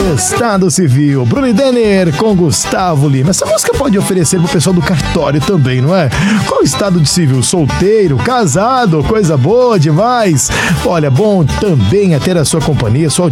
Estado Civil, Bruno e Denner com Gustavo Lima. Essa música pode oferecer pro pessoal do cartório também, não é? Qual o estado de civil? Solteiro, casado, coisa boa demais. Olha, bom também é ter a sua companhia, sua